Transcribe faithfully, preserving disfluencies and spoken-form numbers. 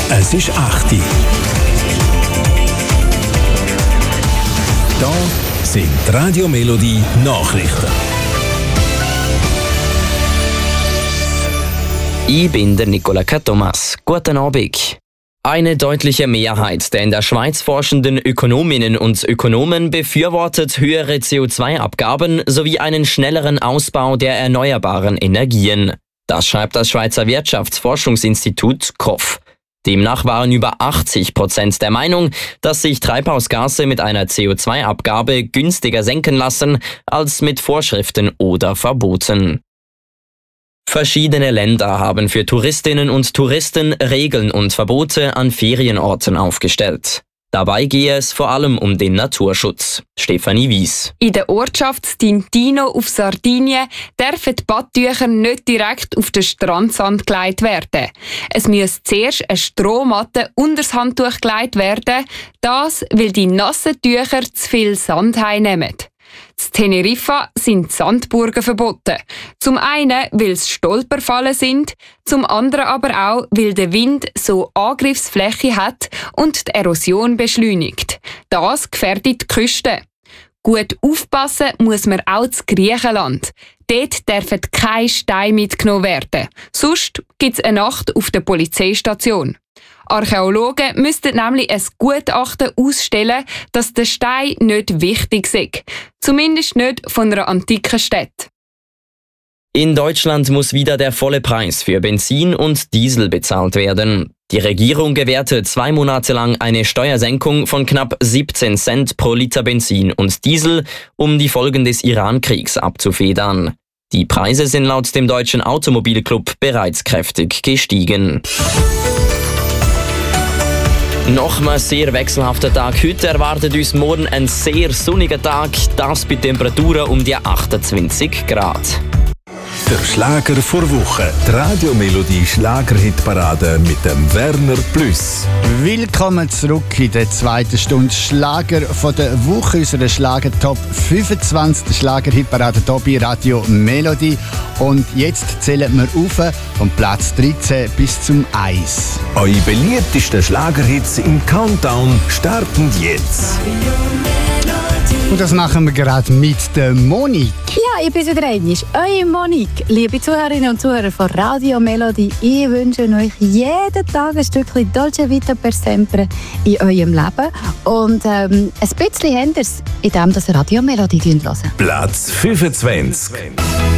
Es ist acht Uhr. Da sind die Radio Melodie Nachrichten. Ich bin der Nicola Thomas. Guten Abend. Eine deutliche Mehrheit der in der Schweiz forschenden Ökonominnen und Ökonomen befürwortet höhere C O zwei Abgaben sowie einen schnelleren Ausbau der erneuerbaren Energien. Das schreibt das Schweizer Wirtschaftsforschungsinstitut K O F. Demnach waren über achtzig Prozent der Meinung, dass sich Treibhausgase mit einer C O zwei Abgabe günstiger senken lassen als mit Vorschriften oder Verboten. Verschiedene Länder haben für Touristinnen und Touristen Regeln und Verbote an Ferienorten aufgestellt. Dabei gehe es vor allem um den Naturschutz. Stefanie Wies. In der Ortschaft Stintino auf Sardinien dürfen die Badtücher nicht direkt auf den Strandsand gelegt werden. Es muss zuerst eine Strohmatte unter das Handtuch gelegt werden, das, weil die nassen Tücher zu viel Sand heimnehmen. In Teneriffa sind Sandburgen verboten. Zum einen, weil es Stolperfallen sind, zum anderen aber auch, weil der Wind so Angriffsfläche hat und die Erosion beschleunigt. Das gefährdet die Küste. Gut aufpassen muss man auch zu Griechenland. Dort dürfen keine Steine mitgenommen werden. Sonst gibt es eine Nacht auf der Polizeistation. Archäologen müssten nämlich ein Gutachten ausstellen, dass der Stein nicht wichtig ist. Zumindest nicht von einer antiken Stadt. In Deutschland muss wieder der volle Preis für Benzin und Diesel bezahlt werden. Die Regierung gewährte zwei Monate lang eine Steuersenkung von knapp siebzehn Cent pro Liter Benzin und Diesel, um die Folgen des Iran-Kriegs abzufedern. Die Preise sind laut dem Deutschen Automobilclub bereits kräftig gestiegen. Nochmals sehr wechselhafter Tag. Heute erwartet uns morgen ein sehr sonniger Tag, das bei Temperaturen um die achtundzwanzig Grad. Der Schlager vor Woche. Die Radio Melodie Schlagerhitparade mit dem Werner Plus. Willkommen zurück in der zweiten Stunde Schlager von der Woche, unserer Schlager Top fünfundzwanzig, der Schlagerhitparade hier bei Radio Melodie. Und jetzt zählen wir auf von Platz dreizehn bis zum eins. Eure beliebtesten Schlagerhits im Countdown starten jetzt. Und das machen wir gerade mit der Monique. Ja, ich bin wieder einmal, eure Monique. Liebe Zuhörerinnen und Zuhörer von Radio Melodie, ich wünsche euch jeden Tag ein Stückchen Dolce Vita per Sempre in eurem Leben. Und ähm, ein bisschen anders, indem ihr Radio Melodie hört. Platz fünfundzwanzig.